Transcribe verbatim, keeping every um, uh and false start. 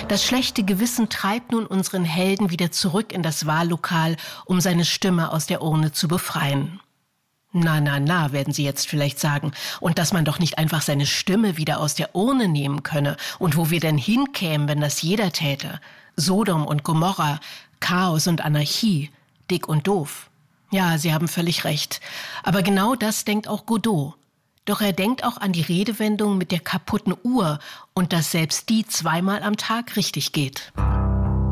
Das schlechte Gewissen treibt nun unseren Helden wieder zurück in das Wahllokal, um seine Stimme aus der Urne zu befreien. Na, na, na, werden Sie jetzt vielleicht sagen. Und dass man doch nicht einfach seine Stimme wieder aus der Urne nehmen könne. Und wo wir denn hinkämen, wenn das jeder täte? Sodom und Gomorra, Chaos und Anarchie, dick und doof. Ja, Sie haben völlig recht. Aber genau das denkt auch Godot. Doch er denkt auch an die Redewendung mit der kaputten Uhr und dass selbst die zweimal am Tag richtig geht.